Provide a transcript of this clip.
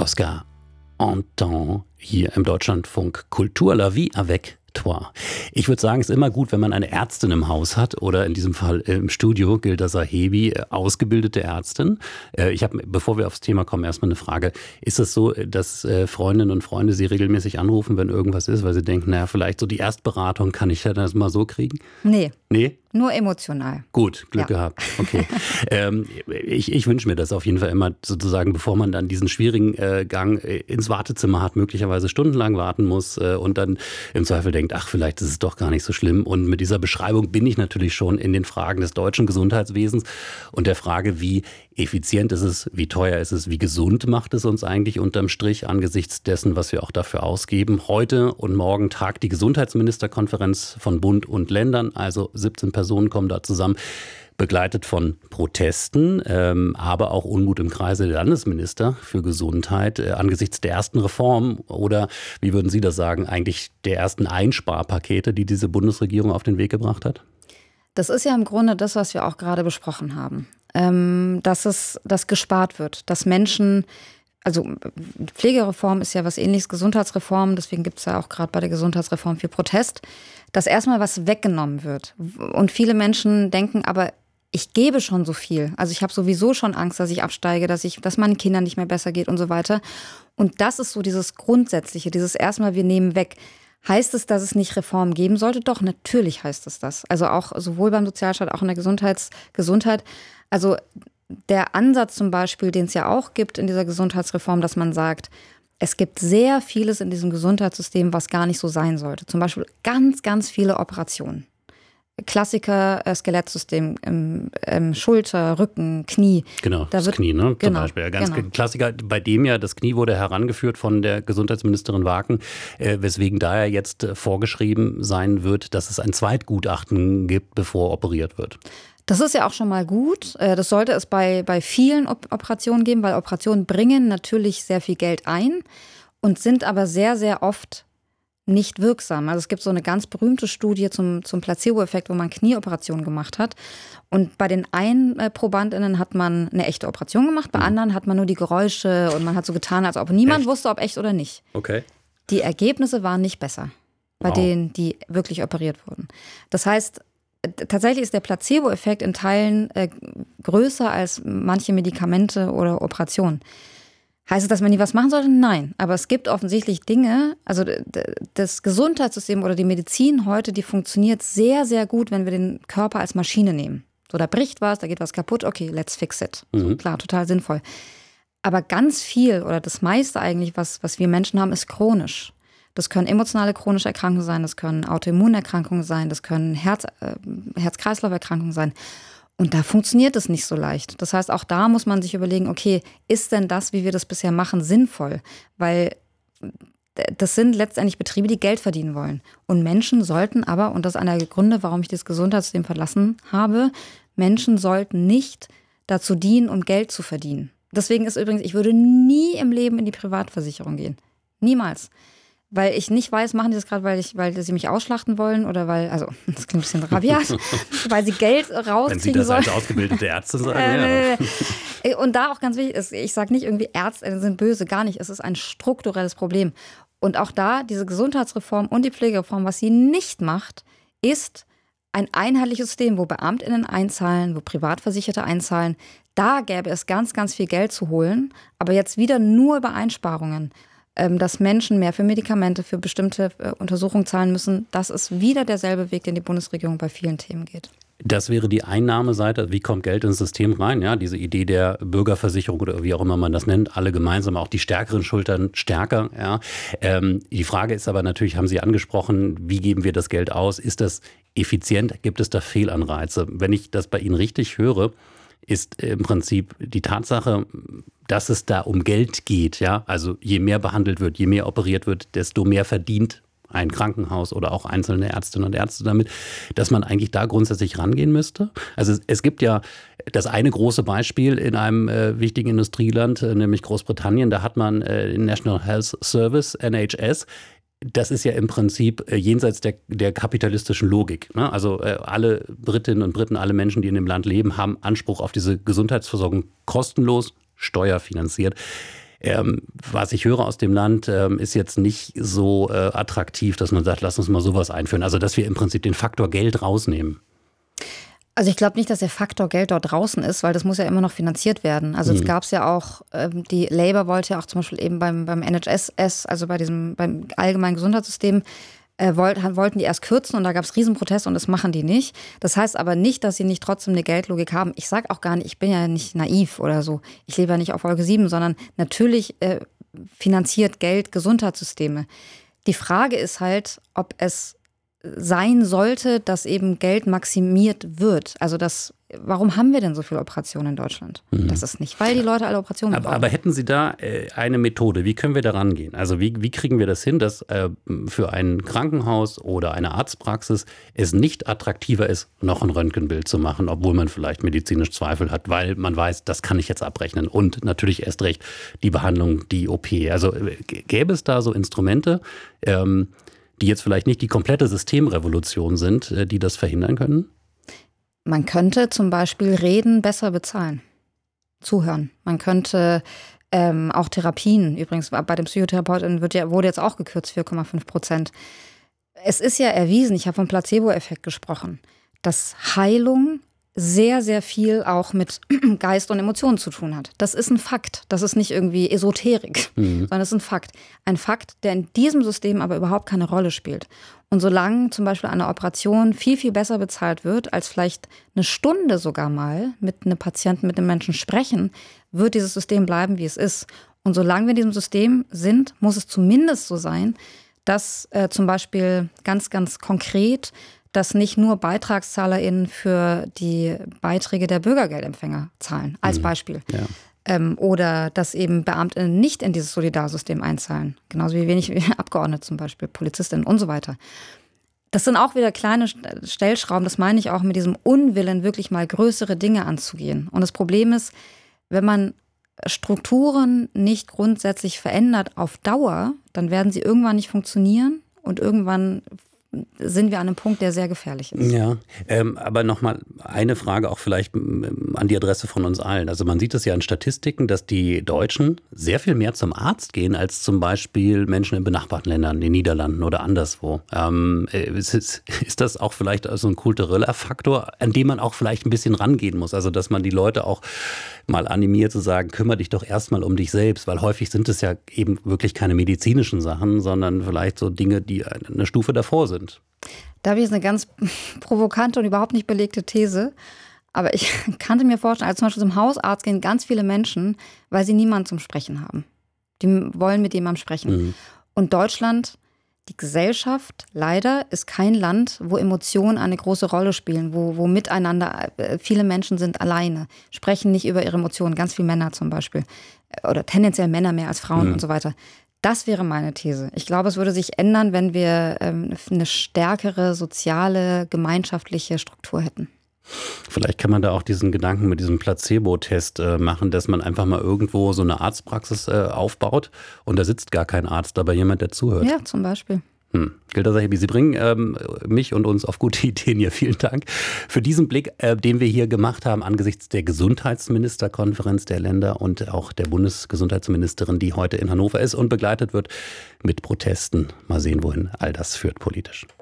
Oscar Anton hier im Deutschlandfunk Kultur la vie avec toi. Ich würde sagen, es ist immer gut, wenn man eine Ärztin im Haus hat oder in diesem Fall im Studio, Gilda Sahebi, ausgebildete Ärztin. Ich habe, bevor wir aufs Thema kommen, erstmal eine Frage. Ist es so, dass Freundinnen und Freunde Sie regelmäßig anrufen, wenn irgendwas ist, weil sie denken, naja, vielleicht so die Erstberatung kann ich ja das mal so kriegen? Nee. Nee? Nur emotional. Gut, Glück gehabt. Okay. Ich wünsche mir das auf jeden Fall immer sozusagen, bevor man dann diesen schwierigen Gang ins Wartezimmer hat, möglicherweise stundenlang warten muss und dann im Zweifel denkt, ach, vielleicht ist es doch gar nicht so schlimm. Und mit dieser Beschreibung bin ich natürlich schon in den Fragen des deutschen Gesundheitswesens und der Frage, wie effizient ist es, wie teuer ist es, wie gesund macht es uns eigentlich unterm Strich angesichts dessen, was wir auch dafür ausgeben. Heute und morgen tagt die Gesundheitsministerkonferenz von Bund und Ländern, also 17 Personen kommen da zusammen, begleitet von Protesten, aber auch Unmut im Kreise der Landesminister für Gesundheit angesichts der ersten Reform oder, wie würden Sie das sagen, eigentlich der ersten Einsparpakete, die diese Bundesregierung auf den Weg gebracht hat? Das ist ja im Grunde das, was wir auch gerade besprochen haben. Dass gespart wird, dass Menschen, also Pflegereform ist ja was Ähnliches, Gesundheitsreform, deswegen gibt es ja auch gerade bei der Gesundheitsreform viel Protest, dass erstmal was weggenommen wird. Und viele Menschen denken, aber ich gebe schon so viel. Also ich habe sowieso schon Angst, dass ich absteige, dass meinen Kindern nicht mehr besser geht und so weiter. Und das ist so dieses Grundsätzliche, dieses erstmal, wir nehmen weg. Heißt es, dass es nicht Reformen geben sollte? Doch, natürlich heißt es das. Also auch sowohl beim Sozialstaat, auch in der Gesundheit. Also der Ansatz zum Beispiel, den es ja auch gibt in dieser Gesundheitsreform, dass man sagt, es gibt sehr vieles in diesem Gesundheitssystem, was gar nicht so sein sollte. Zum Beispiel ganz, ganz viele Operationen. Klassiker, Skelettsystem, Schulter, Rücken, Knie. Genau, das Knie, ne? Zum Beispiel. Ganz Klassiker, bei dem ja das Knie wurde herangeführt von der Gesundheitsministerin Waken, weswegen daher jetzt vorgeschrieben sein wird, dass es ein Zweitgutachten gibt, bevor operiert wird. Das ist ja auch schon mal gut. Das sollte es bei vielen Operationen geben, weil Operationen bringen natürlich sehr viel Geld ein und sind aber sehr, sehr oft nicht wirksam. Also es gibt so eine ganz berühmte Studie zum Placebo-Effekt, wo man Knieoperationen gemacht hat. Und bei den einen ProbandInnen hat man eine echte Operation gemacht, bei anderen hat man nur die Geräusche und man hat so getan, als ob niemand wusste, ob echt oder nicht. Okay. Die Ergebnisse waren nicht besser bei denen, die wirklich operiert wurden. Das heißt, tatsächlich ist der Placebo-Effekt in Teilen größer als manche Medikamente oder Operationen. Heißt es, dass man nie was machen sollte? Nein. Aber es gibt offensichtlich Dinge, also das Gesundheitssystem oder die Medizin heute, die funktioniert sehr, sehr gut, wenn wir den Körper als Maschine nehmen. So, da bricht was, da geht was kaputt, okay, let's fix it. So, klar, total sinnvoll. Aber ganz viel oder das meiste eigentlich, was wir Menschen haben, ist chronisch. Das können emotionale chronische Erkrankungen sein, das können Autoimmunerkrankungen sein, das können Herz-Kreislauf-Erkrankungen sein. Und da funktioniert es nicht so leicht. Das heißt, auch da muss man sich überlegen, okay, ist denn das, wie wir das bisher machen, sinnvoll? Weil das sind letztendlich Betriebe, die Geld verdienen wollen. Und Menschen sollten aber, und das ist einer der Gründe, warum ich das Gesundheitssystem verlassen habe, Menschen sollten nicht dazu dienen, um Geld zu verdienen. Deswegen ist übrigens, ich würde nie im Leben in die Privatversicherung gehen. Niemals. Weil ich nicht weiß, machen die das gerade, weil sie mich ausschlachten wollen oder weil, also das klingt ein bisschen rabiat, weil sie Geld rauskriegen sollen. Wenn Sie das als ausgebildete Ärzte sagen, ja. Und da auch ganz wichtig ist, ich sage nicht irgendwie, Ärzte sind böse, gar nicht. Es ist ein strukturelles Problem. Und auch da, diese Gesundheitsreform und die Pflegereform, was sie nicht macht, ist ein einheitliches System, wo BeamtInnen einzahlen, wo Privatversicherte einzahlen. Da gäbe es ganz, ganz viel Geld zu holen, aber jetzt wieder nur über Einsparungen. Dass Menschen mehr für Medikamente, für bestimmte Untersuchungen zahlen müssen, das ist wieder derselbe Weg, den die Bundesregierung bei vielen Themen geht. Das wäre die Einnahmeseite. Wie kommt Geld ins System rein? Ja, diese Idee der Bürgerversicherung oder wie auch immer man das nennt, alle gemeinsam, auch die stärkeren Schultern stärker. Ja. Die Frage ist aber natürlich, haben Sie angesprochen, wie geben wir das Geld aus? Ist das effizient? Gibt es da Fehlanreize? Wenn ich das bei Ihnen richtig höre, ist im Prinzip die Tatsache, dass es da um Geld geht. Ja? Also je mehr behandelt wird, je mehr operiert wird, desto mehr verdient ein Krankenhaus oder auch einzelne Ärztinnen und Ärzte damit, dass man eigentlich da grundsätzlich rangehen müsste. Also es gibt ja das eine große Beispiel in einem wichtigen Industrieland, nämlich Großbritannien. Da hat man den National Health Service, NHS. Das ist ja im Prinzip jenseits der kapitalistischen Logik. Ne? Also alle Britinnen und Briten, alle Menschen, die in dem Land leben, haben Anspruch auf diese Gesundheitsversorgung kostenlos, steuerfinanziert. Was ich höre aus dem Land, ist jetzt nicht so attraktiv, dass man sagt, lass uns mal sowas einführen. Also dass wir im Prinzip den Faktor Geld rausnehmen. Also ich glaube nicht, dass der Faktor Geld dort draußen ist, weil das muss ja immer noch finanziert werden. Also es gab es ja auch, die Labour wollte ja auch zum Beispiel eben beim NHS, also beim allgemeinen Gesundheitssystem, wollten die erst kürzen und da gab es Riesenproteste und das machen die nicht. Das heißt aber nicht, dass sie nicht trotzdem eine Geldlogik haben. Ich sage auch gar nicht, ich bin ja nicht naiv oder so. Ich lebe ja nicht auf Wolke 7, sondern natürlich finanziert Geld Gesundheitssysteme. Die Frage ist halt, ob es sein sollte, dass eben Geld maximiert wird. Also warum haben wir denn so viele Operationen in Deutschland? Das ist nicht, weil die Leute alle Operationen brauchen. Aber hätten Sie da eine Methode? Wie können wir da rangehen? Also wie kriegen wir das hin, dass für ein Krankenhaus oder eine Arztpraxis es nicht attraktiver ist, noch ein Röntgenbild zu machen, obwohl man vielleicht medizinisch Zweifel hat, weil man weiß, das kann ich jetzt abrechnen. Und natürlich erst recht die Behandlung, die OP. Also gäbe es da so Instrumente, die jetzt vielleicht nicht die komplette Systemrevolution sind, die das verhindern können? Man könnte zum Beispiel Reden besser bezahlen, zuhören. Man könnte auch Therapien, übrigens bei den Psychotherapeuten wurde jetzt auch gekürzt, 4,5%. Es ist ja erwiesen, ich habe vom Placebo-Effekt gesprochen, dass Heilung sehr, sehr viel auch mit Geist und Emotionen zu tun hat. Das ist ein Fakt. Das ist nicht irgendwie Esoterik, sondern es ist ein Fakt. Ein Fakt, der in diesem System aber überhaupt keine Rolle spielt. Und solange zum Beispiel eine Operation viel, viel besser bezahlt wird, als vielleicht eine Stunde sogar mal mit einem Patienten, mit einem Menschen sprechen, wird dieses System bleiben, wie es ist. Und solange wir in diesem System sind, muss es zumindest so sein, dass zum Beispiel ganz, ganz konkret dass nicht nur BeitragszahlerInnen für die Beiträge der Bürgergeldempfänger zahlen, als Beispiel. Ja. Oder dass eben BeamtInnen nicht in dieses Solidarsystem einzahlen. Genauso wie wenig wie Abgeordnete zum Beispiel, PolizistInnen und so weiter. Das sind auch wieder kleine Stellschrauben, das meine ich auch mit diesem Unwillen, wirklich mal größere Dinge anzugehen. Und das Problem ist, wenn man Strukturen nicht grundsätzlich verändert auf Dauer, dann werden sie irgendwann nicht funktionieren und irgendwann sind wir an einem Punkt, der sehr gefährlich ist. Ja, aber nochmal eine Frage auch vielleicht an die Adresse von uns allen. Also man sieht es ja in Statistiken, dass die Deutschen sehr viel mehr zum Arzt gehen als zum Beispiel Menschen in benachbarten Ländern, in den Niederlanden oder anderswo. Ist das auch vielleicht so ein kultureller Faktor, an dem man auch vielleicht ein bisschen rangehen muss? Also dass man die Leute auch mal animiert zu sagen, kümmere dich doch erstmal um dich selbst, weil häufig sind es ja eben wirklich keine medizinischen Sachen, sondern vielleicht so Dinge, die eine Stufe davor sind. Da habe ich jetzt eine ganz provokante und überhaupt nicht belegte These. Aber ich kannte mir vorstellen, also zum Beispiel zum Hausarzt gehen ganz viele Menschen, weil sie niemanden zum Sprechen haben. Die wollen mit jemandem sprechen. Und Deutschland, die Gesellschaft, leider, ist kein Land, wo Emotionen eine große Rolle spielen, wo miteinander, viele Menschen sind alleine, sprechen nicht über ihre Emotionen, ganz viele Männer zum Beispiel. Oder tendenziell Männer mehr als Frauen und so weiter. Das wäre meine These. Ich glaube, es würde sich ändern, wenn wir eine stärkere soziale, gemeinschaftliche Struktur hätten. Vielleicht kann man da auch diesen Gedanken mit diesem Placebo-Test machen, dass man einfach mal irgendwo so eine Arztpraxis aufbaut und da sitzt gar kein Arzt, aber jemand, der zuhört. Ja, zum Beispiel. Gilda Sahibi, Sie bringen mich und uns auf gute Ideen hier. Vielen Dank für diesen Blick, den wir hier gemacht haben angesichts der Gesundheitsministerkonferenz der Länder und auch der Bundesgesundheitsministerin, die heute in Hannover ist und begleitet wird mit Protesten. Mal sehen, wohin all das führt politisch.